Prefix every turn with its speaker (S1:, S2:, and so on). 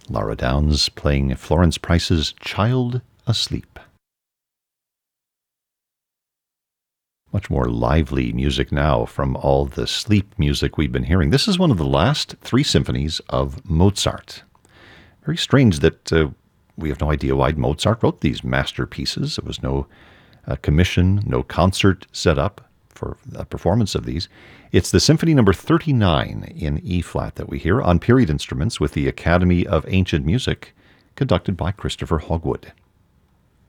S1: Laura Downs playing Florence Price's Child Asleep. Much more lively music now from all the sleep music we've been hearing. This is one of the last three symphonies of Mozart. Very strange that we have no idea why Mozart wrote these masterpieces. There was no commission, no concert set up for a performance of these. It's the Symphony number 39 in E-flat that we hear on period instruments with the Academy of Ancient Music, conducted by Christopher Hogwood.